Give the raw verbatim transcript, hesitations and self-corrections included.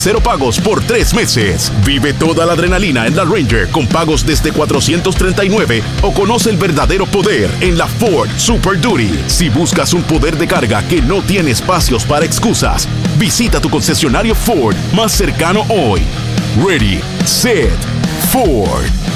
Cero pagos por tres meses. Vive toda la adrenalina en la Ranger con pagos desde cuatrocientos treinta y nueve o conoce el verdadero poder en la Ford Super Duty. Si buscas un poder de carga que no tiene espacios para excusas, visita tu concesionario Ford más cercano hoy. Ready, set, Ford.